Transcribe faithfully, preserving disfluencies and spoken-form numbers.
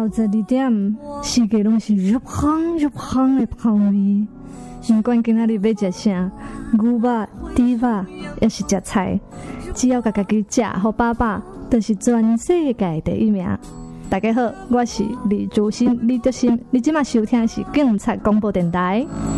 十二點，世界攏是熱香熱香的香味。不管今仔日要食啥，牛肉、豬肉，也是食菜，只要家家己食好飽飽，就是全世界第一名。大家好，我是李竹新李德新，你今麥收聽的是警察廣播電台。